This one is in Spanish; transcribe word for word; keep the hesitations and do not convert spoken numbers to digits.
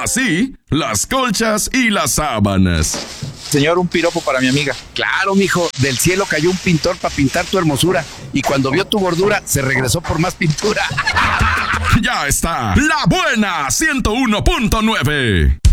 sí, las colchas y las sábanas. Señor, un piropo para mi amiga. Claro, mijo, del cielo cayó un pintor para pintar tu hermosura. Y cuando vio tu gordura, se regresó por más pintura. Ya está, La Buena ciento uno punto nueve.